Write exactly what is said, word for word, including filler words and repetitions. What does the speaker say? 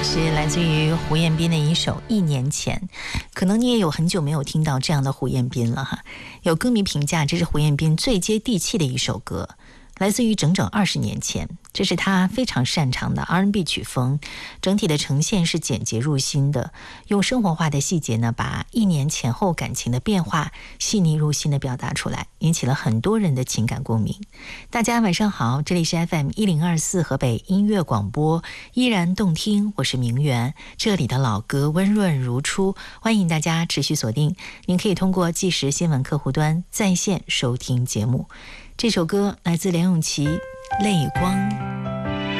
是来自于胡彦斌的一首《一年前》，可能你也有很久没有听到这样的胡彦斌了哈。有歌迷评价，这是胡彦斌最接地气的一首歌，来自于整整二十年前，这是他非常擅长的 R and B 曲风，整体的呈现是简洁入心的，用生活化的细节呢，把一年前后感情的变化细腻入心的表达出来，引起了很多人的情感共鸣。大家晚上好，这里是 F M 一零二四河北音乐广播，依然动听，我是明媛，这里的老歌温润如初，欢迎大家持续锁定。您可以通过即时新闻客户端在线收听节目。这首歌来自梁咏琪《泪光》。